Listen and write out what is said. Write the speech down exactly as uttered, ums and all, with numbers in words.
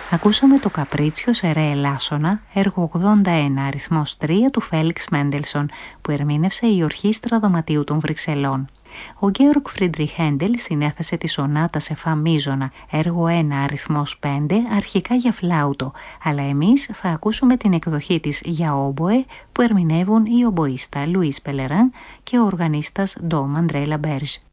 Ακούσαμε το Καπρίτσιο σε ρε ελάσσονα, έργο ογδόντα ένα, αριθμός τρία του Φέλιξ Μέντελσον, που ερμήνευσε η Ορχήστρα Δωματίου των Βρυξελών. Ο Γκέοργκ Φρίντριχ Χέντελ συνέθεσε τη σονάτα σε φα μίζωνα, έργο ένα, αριθμός πέντε, αρχικά για φλάουτο, αλλά εμείς θα ακούσουμε την εκδοχή της για όμποε που ερμηνεύουν η ομποίστα Λουίς Πελεράν και ο οργανίστας Ντό Μαντρέ Λαμπέρζ.